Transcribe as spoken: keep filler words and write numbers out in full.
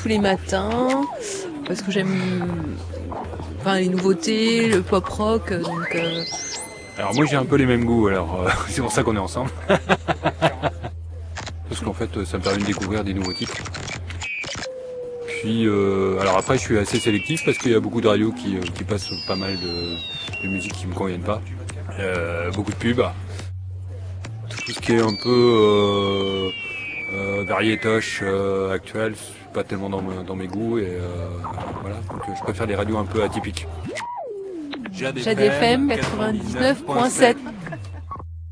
tous les matins parce que j'aime enfin, les nouveautés, le pop rock. Donc, euh... Alors moi j'ai un peu les mêmes goûts, alors euh, c'est pour ça qu'on est ensemble. Parce qu'en fait ça me permet de découvrir des nouveaux titres. Puis euh, alors après je suis assez sélectif parce qu'il y a beaucoup de radios qui, qui passent pas mal de, de musique qui me conviennent pas. Euh, beaucoup de pubs. Tout ce qui est un peu euh, euh, variétoche euh, actuel, c'est pas tellement dans, me, dans mes goûts et euh, voilà. Donc je préfère des radios un peu atypiques. Jade F M quatre-vingt-dix-neuf point sept.